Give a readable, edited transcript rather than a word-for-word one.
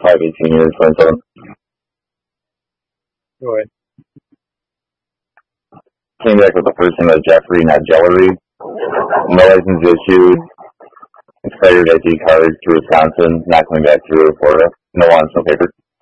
5/18 years, 27. Go ahead. Came back with the first name of Jeffrey, not Jellery. No license issued. Expired ID card to Wisconsin. Not coming back to Florida. No wants, no paper.